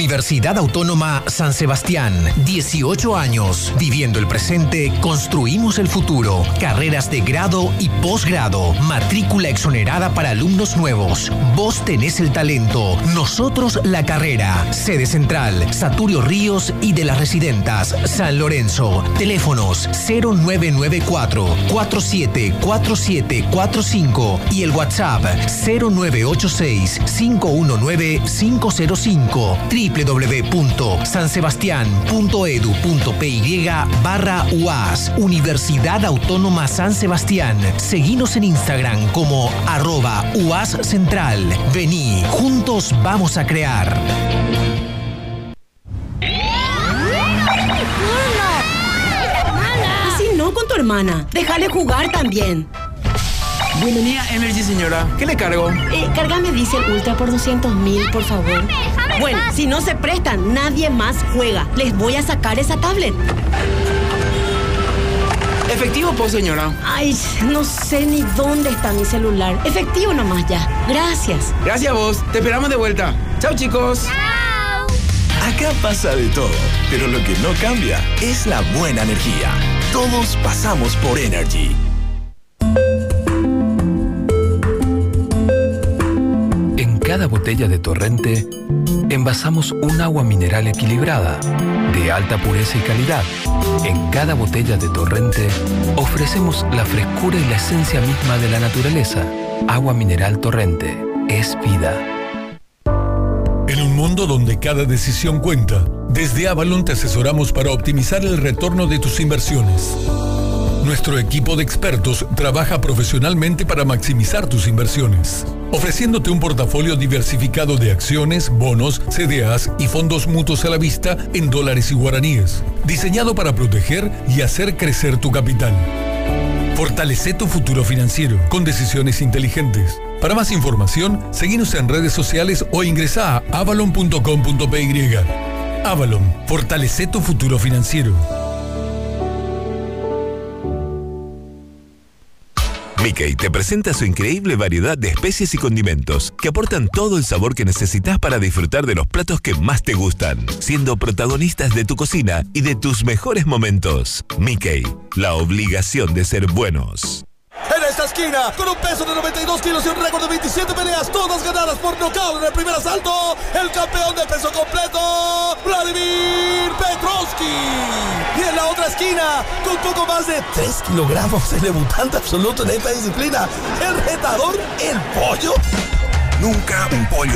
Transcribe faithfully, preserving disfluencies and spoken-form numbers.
Universidad Autónoma San Sebastián, dieciocho años. Viviendo el presente, construimos el futuro. Carreras de grado y posgrado. Matrícula exonerada para alumnos nuevos. Vos tenés el talento, nosotros la carrera. Sede central, Saturio Ríos y de las Residentas, San Lorenzo. Teléfonos cero nueve nueve cuatro, cuatro siete cuatro siete cuatro cinco y el WhatsApp cero nueve ocho seis, cinco uno nueve, cinco cero cinco. doble u doble u doble u punto san sebastián punto edu punto pe y barra U A S. Universidad Autónoma San Sebastián. Seguinos en Instagram como arroba U A S Central. Vení, juntos vamos a crear. Así no con tu hermana. Déjale jugar también. Bienvenida a Energy, señora. ¿Qué le cargo? Eh, cárgame Diesel Ultra por doscientos mil, por favor. Bueno, si no se prestan, nadie más juega. Les voy a sacar esa tablet. Efectivo, pues, señora. Ay, no sé ni dónde está mi celular. Efectivo nomás ya. Gracias. Gracias a vos. Te esperamos de vuelta. Chao, chicos. Chao. Acá pasa de todo, pero lo que no cambia es la buena energía. Todos pasamos por Energy. En cada botella de Torrente, envasamos un agua mineral equilibrada, de alta pureza y calidad. En cada botella de Torrente, ofrecemos la frescura y la esencia misma de la naturaleza. Agua mineral Torrente es vida. En un mundo donde cada decisión cuenta, desde Avalon te asesoramos para optimizar el retorno de tus inversiones. Nuestro equipo de expertos trabaja profesionalmente para maximizar tus inversiones, ofreciéndote un portafolio diversificado de acciones, bonos, C D As y fondos mutuos a la vista en dólares y guaraníes, diseñado para proteger y hacer crecer tu capital. Fortalece tu futuro financiero con decisiones inteligentes. Para más información, seguinos en redes sociales o ingresa a avalon punto com punto pe y. Avalon, fortalece tu futuro financiero. Mickey te presenta su increíble variedad de especies y condimentos que aportan todo el sabor que necesitas para disfrutar de los platos que más te gustan, siendo protagonistas de tu cocina y de tus mejores momentos. Mickey, la obligación de ser buenos. En esta esquina, con un peso de noventa y dos kilos y un récord de veintisiete peleas, todas ganadas por nocaut en el primer asalto, el campeón de peso completo, Vladimir Petrovsky. Y en la otra esquina, con poco más de tres kilogramos, el debutante absoluto en esta disciplina, el retador, el pollo. Nunca un pollo